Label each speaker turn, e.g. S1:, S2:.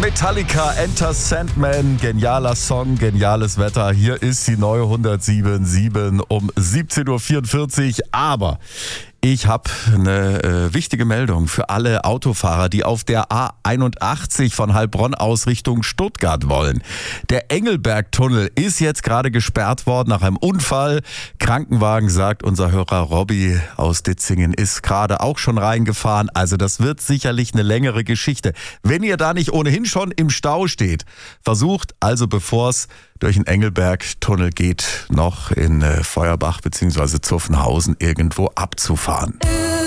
S1: Metallica, Enter Sandman, genialer Song, geniales Wetter. Hier ist die neue 107.7 um 17.44 Uhr, aber ich habe eine wichtige Meldung für alle Autofahrer, die auf der A81 von Heilbronn aus Richtung Stuttgart wollen. Der Engelbergtunnel ist jetzt gerade gesperrt worden nach einem Unfall. Krankenwagen, sagt unser Hörer Robby aus Ditzingen, ist gerade auch schon reingefahren. Also das wird sicherlich eine längere Geschichte. Wenn ihr da nicht ohnehin schon im Stau steht, versucht also, bevor es durch den Engelbergtunnel geht, noch in Feuerbach bzw. Zuffenhausen irgendwo abzufahren.